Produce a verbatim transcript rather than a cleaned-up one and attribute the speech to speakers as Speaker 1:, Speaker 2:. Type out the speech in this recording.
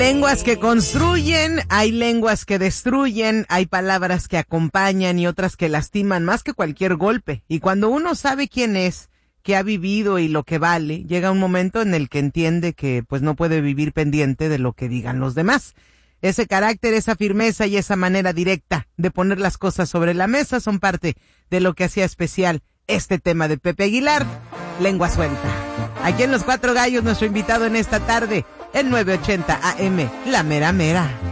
Speaker 1: lenguas que construyen, hay lenguas que destruyen, hay palabras que acompañan y otras que lastiman más que cualquier golpe. Y cuando uno sabe quién es, qué ha vivido y lo que vale, llega un momento en el que entiende que pues no puede vivir pendiente de lo que digan los demás. Ese carácter, esa firmeza y esa manera directa de poner las cosas sobre la mesa son parte de lo que hacía especial este tema de Pepe Aguilar, Lengua Suelta. Aquí en Los Cuatro Gallos, nuestro invitado en esta tarde, el nueve ochenta A M, La Mera Mera.